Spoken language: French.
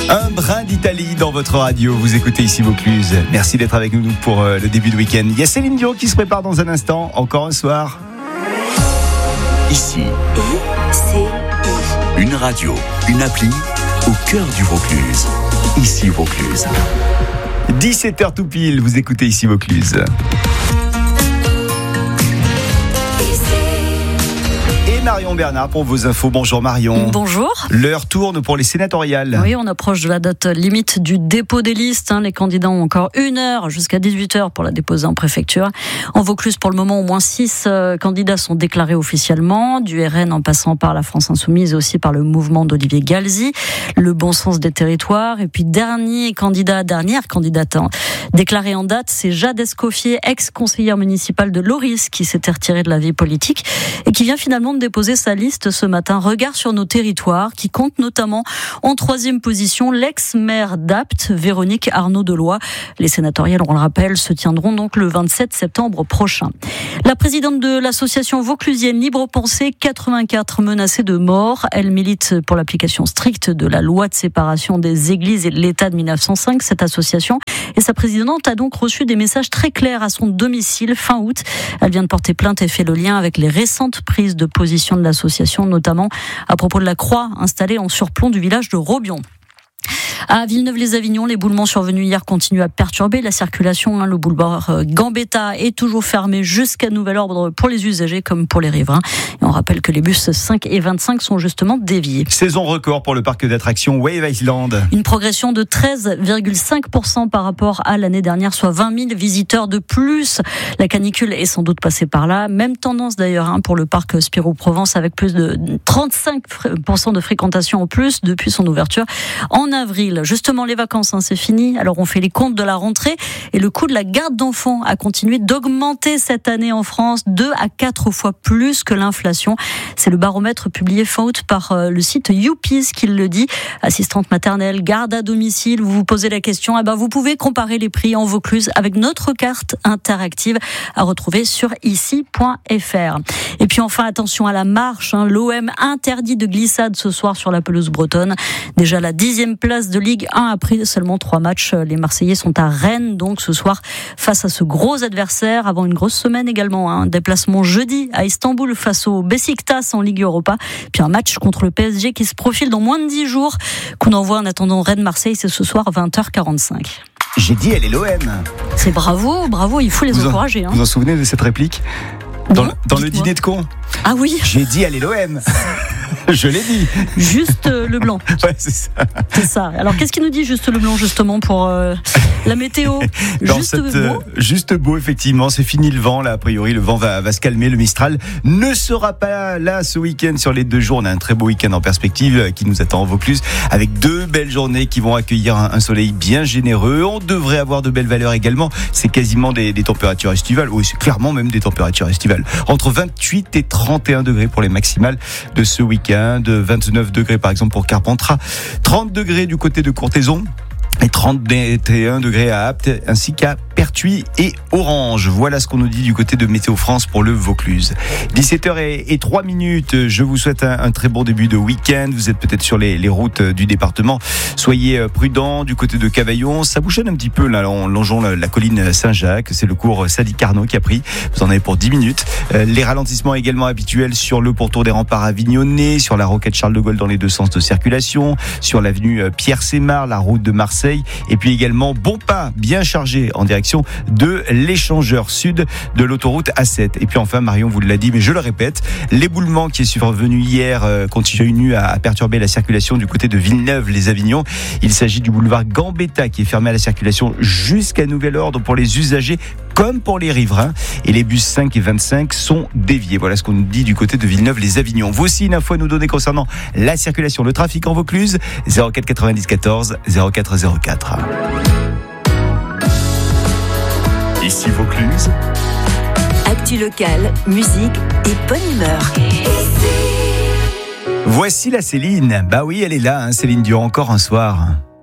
Un brin d'Italie dans votre radio. Vous écoutez ici Vaucluse. Merci d'être avec nous pour le début de week-end. Il y a Céline Dion qui se prépare dans un instant. Encore un soir. Ici, une radio, une appli au cœur du Vaucluse. Ici Vaucluse. 17h tout pile, vous écoutez ici Vaucluse. Marion Bernard pour vos infos. Bonjour Marion. Bonjour. L'heure tourne pour les sénatoriales. Oui, on approche de la date limite du dépôt des listes. Les candidats ont encore 1 heure jusqu'à 18h pour la déposer en préfecture. En Vaucluse, pour le moment, au moins 6 candidats sont déclarés officiellement, du RN en passant par la France Insoumise et aussi par le mouvement d'Olivier Galzi, le bon sens des territoires. Et puis dernière candidate déclarée en date, c'est Jade Escoffier, ex-conseillère municipale de Loris, qui s'était retirée de la vie politique et qui vient finalement de déposer sa liste ce matin. Regard sur nos territoires, qui compte notamment en 3e position l'ex-maire d'Apt, Véronique Arnaud-Deloy. Les sénatoriales, on le rappelle, se tiendront donc le 27 septembre prochain. La présidente de l'association vauclusienne Libre Pensée 84 menacée de mort. Elle milite pour l'application stricte de la loi de séparation des églises et de l'État de 1905, cette association. Et sa présidente a donc reçu des messages très clairs à son domicile fin août. Elle vient de porter plainte et fait le lien avec les récentes prises de position de l'association, notamment à propos de la croix installée en surplomb du village de Robion. À Villeneuve-les-Avignon, l'éboulement survenu hier continue à perturber la circulation. Le boulevard Gambetta est toujours fermé jusqu'à nouvel ordre pour les usagers comme pour les riverains. Et on rappelle que les bus 5 et 25 sont justement déviés. Saison record pour le parc d'attractions Wave Island. Une progression de 13,5% par rapport à l'année dernière, soit 20 000 visiteurs de plus. La canicule est sans doute passée par là. Même tendance d'ailleurs pour le parc Spirou-Provence avec plus de 35% de fréquentation en plus depuis son ouverture en avril. Justement, les vacances, c'est fini. Alors, on fait les comptes de la rentrée et le coût de la garde d'enfants a continué d'augmenter cette année en France, 2 à 4 fois plus que l'inflation. C'est le baromètre publié fin août par le site Youpies qui le dit. Assistante maternelle, garde à domicile, vous vous posez la question, vous pouvez comparer les prix en Vaucluse avec notre carte interactive à retrouver sur ici.fr. Et puis enfin, attention à la marche. L'OM interdit de glissade ce soir sur la pelouse bretonne. Déjà la 10e place de Ligue 1 après seulement 3 matchs. Les Marseillais sont à Rennes donc ce soir face à ce gros adversaire avant une grosse semaine également. Un déplacement jeudi à Istanbul face au Beşiktaş en Ligue Europa. Puis un match contre le PSG qui se profile dans moins de 10 jours qu'on envoie en attendant Rennes-Marseille. C'est ce soir 20h45. J'ai dit elle est l'OM. C'est bravo, il faut les encourager. Vous en souvenez de cette réplique dans le dîner de con? Ah oui. J'ai dit elle est l'OM. Je l'ai dit. Juste Leblanc. Ouais, c'est ça. C'est ça. Alors, qu'est-ce qu'il nous dit Juste Leblanc, justement, pour la météo? Juste beau, effectivement. C'est fini le vent, là. A priori, le vent va se calmer. Le Mistral ne sera pas là ce week-end sur les 2 jours. On a un très beau week-end en perspective qui nous attend en Vaucluse avec 2 belles journées qui vont accueillir un soleil bien généreux. On devrait avoir de belles valeurs également. C'est quasiment des températures estivales. Oui, c'est clairement même des températures estivales. Entre 28 et 31 degrés pour les maximales de ce week-end. De 29 degrés par exemple pour Carpentras, 30 degrés du côté de Courthézon et 31 degrés à Apt ainsi qu'à Pertuis et Orange. Voilà ce qu'on nous dit du côté de Météo France pour le Vaucluse. 17h03, je vous souhaite un très bon début de week-end. Vous êtes peut-être sur les routes du département. Soyez prudents du côté de Cavaillon. Ça bouchonne un petit peu là en longeant la colline Saint-Jacques. C'est le cours Sadi Carnot qui a pris. Vous en avez pour 10 minutes. Les ralentissements également habituels sur le pourtour des remparts avignonnais, sur la roquette Charles de Gaulle dans les 2 sens de circulation, sur l'avenue Pierre-Sémar, la route de Marseille, et puis également bon pas bien chargé en direction de l'échangeur sud de l'autoroute A7. Et puis enfin, Marion vous l'a dit, mais je le répète, l'éboulement qui est survenu hier continue à perturber la circulation du côté de Villeneuve-les-Avignon. Il s'agit du boulevard Gambetta qui est fermé à la circulation jusqu'à nouvel ordre pour les usagers comme pour les riverains. Et les bus 5 et 25 sont déviés. Voilà ce qu'on nous dit du côté de Villeneuve-les-Avignon. Vous aussi, une info à nous donner concernant la circulation, le trafic en Vaucluse, 04 90 14 04 04. Ici Vaucluse. Actu locale, musique et bonne humeur. Voici la Céline. Bah oui, elle est là, Céline Dion, encore un soir.